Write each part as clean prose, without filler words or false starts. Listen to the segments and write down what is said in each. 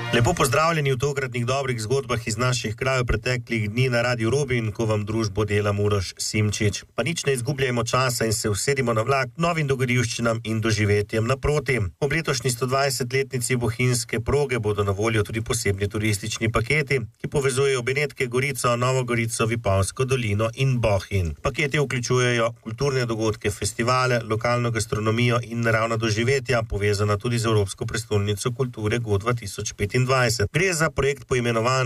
Lepo pozdravljeni v tokratnih dobrih zgodbah iz naših krajev preteklih dni na Radiu Robin, ko vam družbo dela Uroš Simčič. Pa nič ne izgubljajmo časa in se usedimo na vlak novim dogodivščinam in doživetjem naproti. Ob letošnji 120-letnici bohinjske proge bodo na voljo tudi posebni turistični paketi, ki povezujejo Benetke, Gorico, Novo Gorico, Vipavsko dolino in Bohinj. Paketi vključujejo kulturne dogodke, festivale, lokalno gastronomijo in naravna doživetja, povezana tudi z Evropsko prestolnico kulture GO 2025. Gre za projekt poimenovan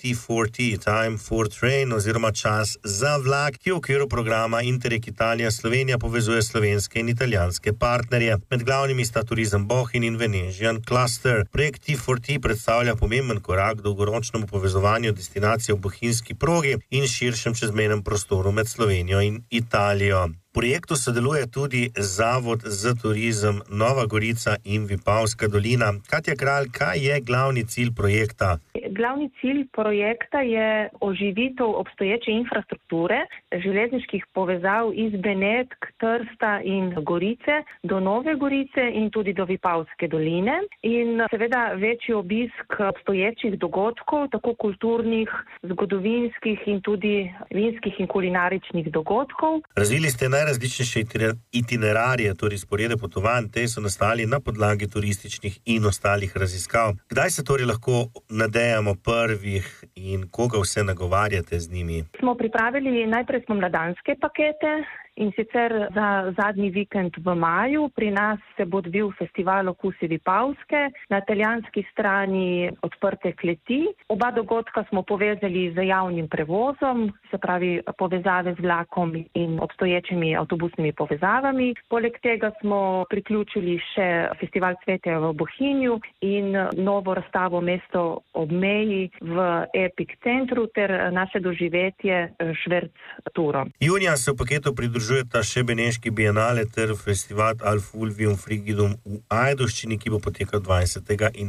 T4T, Time for Train, oziroma čas za vlak, ki v okviru programa Interreg Italija Slovenija povezuje slovenske in italijanske partnerje. Med glavnimi sta turizem Bohinj in Venetian Cluster. Projekt T4T predstavlja pomemben korak k dolgoročnemu povezovanju destinacije v bohinjski progi in širšem čezmejnem prostoru med Slovenijo in Italijo. V projektu sodeluje tudi Zavod za turizem Nova Gorica in Vipavska dolina. Katja Kralj, kaj je glavni cilj projekta? Glavni cilj projekta je oživitev obstoječe infrastrukture, železniških povezav iz Benetk, Trsta in Gorice do Nove Gorice in tudi do Vipavske doline in seveda večji obisk obstoječih dogodkov, tako kulturnih, zgodovinskih in tudi vinskih in kulinaričnih dogodkov. Razvili ste najrazličnejše itinerarije, torej sporede potovanj, te so nastali na podlagi turističnih in ostalih raziskav. Kdaj se torej lahko nadejamo prvih in koga vse nagovarjate z njimi? Najprej smo mladanske pakete in sicer za zadnji vikend v maju. Pri nas se bo odvil festival Okusi Vipavske, na italijanski strani odprte kleti. Oba dogodka smo povezali z javnim prevozom, se pravi povezave z vlakom in obstoječimi avtobusnimi povezavami. Poleg tega smo priključili še festival cvetja v Bohinju in novo razstavo Mesto ob meji v Epic centru ter naše doživetje Šverc Turo. Junija se v paketu pridružujeta še Beneški bienale ter festival Alfulvium Frigidum v Ajdovščini, ki bo potekal 20. in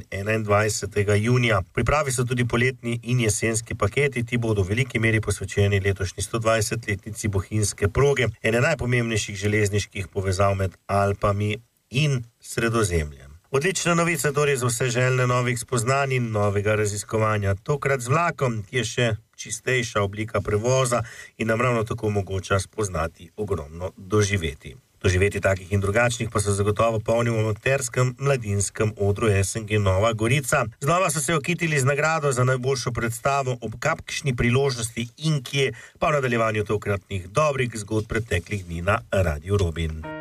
21. junija. Pripravi so tudi poletni in jesenski paketi, ti bodo v veliki meri posvečeni letošnji 120-letnici bohinjske proge, ene najpomembnejših železniških povezav med Alpami in Sredozemljem. Odlična novica torej za vse željne novih spoznanj in novega raziskovanja. Tokrat z vlakom, ki je še čistejša oblika prevoza in nam ravno tako omogoča spoznati ogromno doživeti. Doživeti takih in drugačnih pa so zagotovo polni v amaterskem mladinskem odru SNG Nova Gorica. Znova so se okitili z nagrado za najboljšo predstavo ob kakšni priložnosti in kje, pa v nadaljevanju tokratnih dobrih zgodb preteklih dni na Radiu Robin.